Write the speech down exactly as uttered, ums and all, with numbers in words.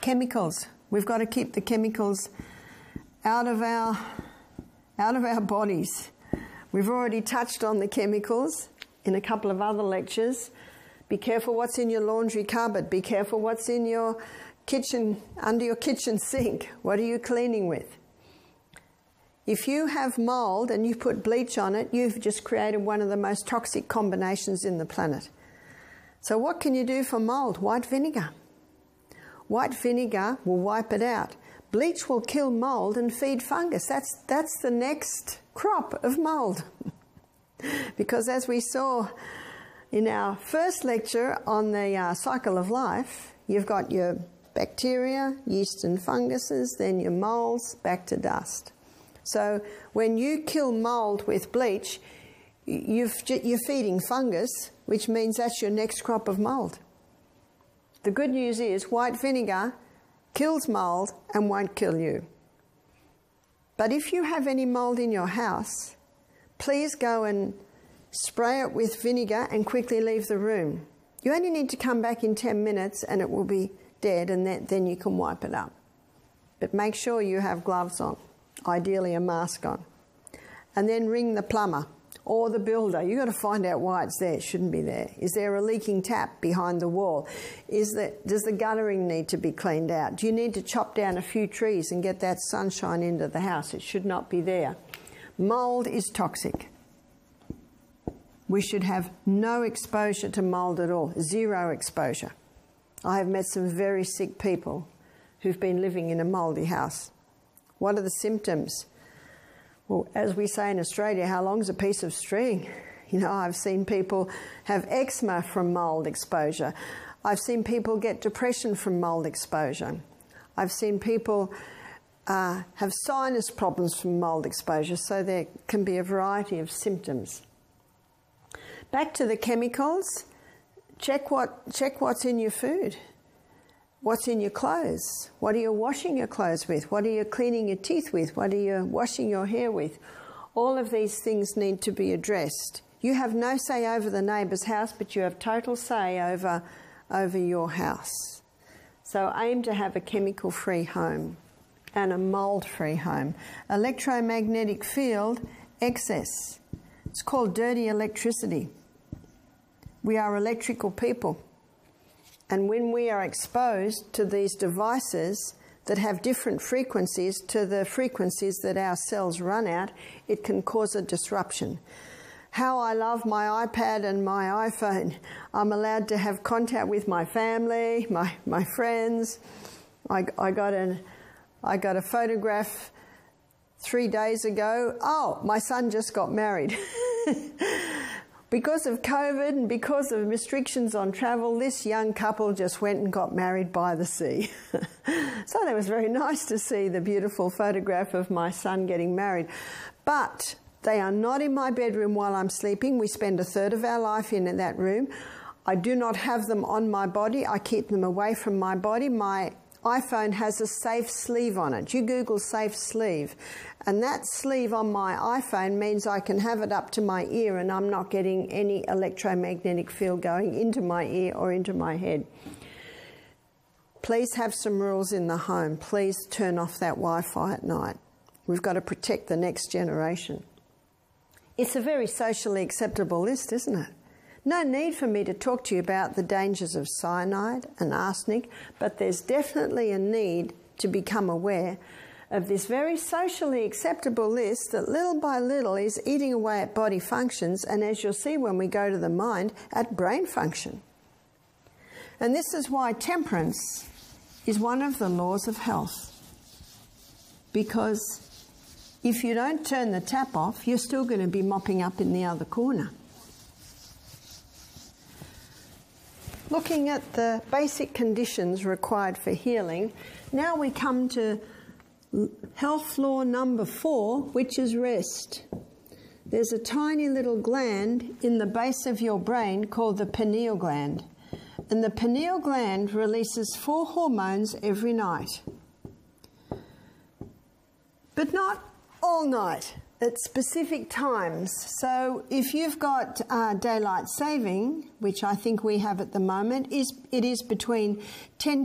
chemicals. We've got to keep the chemicals out of our, out of our bodies. We've already touched on the chemicals in a couple of other lectures. Be careful what's in your laundry cupboard. Be careful what's in your kitchen, under your kitchen sink. What are you cleaning with? If you have mould and you put bleach on it, you've just created one of the most toxic combinations in the planet. So what can you do for mould? White vinegar. White vinegar will wipe it out. Bleach will kill mould and feed fungus. That's, that's the next crop of mould. Because as we saw in our first lecture on the uh, cycle of life, you've got your bacteria, yeast and funguses, then your moulds, back to dust. So when you kill mould with bleach, you've, you're feeding fungus, which means that's your next crop of mould. The good news is white vinegar kills mould and won't kill you. But if you have any mould in your house, please go and spray it with vinegar and quickly leave the room. You only need to come back in ten minutes and it will be dead, and then, then you can wipe it up. But make sure you have gloves on, ideally a mask on. And then ring the plumber or the builder. You've got to find out why it's there. It shouldn't be there. Is there a leaking tap behind the wall? Is the, does the guttering need to be cleaned out? Do you need to chop down a few trees and get that sunshine into the house? It should not be there. Mould is toxic. We should have no exposure to mould at all, zero exposure. I have met some very sick people who've been living in a mouldy house. What are the symptoms? Well, as we say in Australia, how long's a piece of string? You know, I've seen people have eczema from mould exposure. I've seen people get depression from mould exposure. I've seen people uh, have sinus problems from mould exposure, so there can be a variety of symptoms. Back to the chemicals. Check what, check what's in your food. What's in your clothes? What are you washing your clothes with? What are you cleaning your teeth with? What are you washing your hair with? All of these things need to be addressed. You have no say over the neighbour's house, but you have total say over, over your house. So aim to have a chemical-free home and a mould-free home. Electromagnetic field excess. It's called dirty electricity. We are electrical people. And when we are exposed to these devices that have different frequencies to the frequencies that our cells run at, it can cause a disruption. How I love my iPad and my iPhone. I'm allowed to have contact with my family, my, my friends. I, I, got an, I got a photograph three days ago. Oh, my son just got married. Because of COVID and because of restrictions on travel, this young couple just went and got married by the sea. So that was very nice to see the beautiful photograph of my son getting married. But they are not in my bedroom while I'm sleeping. We spend a third of our life in that room. I do not have them on my body. I keep them away from my body. My iPhone has a safe sleeve on it. You Google safe sleeve. And that sleeve on my iPhone means I can have it up to my ear and I'm not getting any electromagnetic field going into my ear or into my head. Please have some rules in the home. Please turn off that Wi-Fi at night. We've got to protect the next generation. It's a very socially acceptable list, isn't it? No need for me to talk to you about the dangers of cyanide and arsenic, but there's definitely a need to become aware of this very socially acceptable list that little by little is eating away at body functions, and as you'll see when we go to the mind, at brain function. And this is why temperance is one of the laws of health. Because if you don't turn the tap off, you're still going to be mopping up in the other corner. Looking at the basic conditions required for healing, now we come to health law number four, which is rest. There's a tiny little gland in the base of your brain called the pineal gland. And the pineal gland releases four hormones every night. But not all night, at specific times. So if you've got uh, daylight saving, which I think we have at the moment, is it is between ten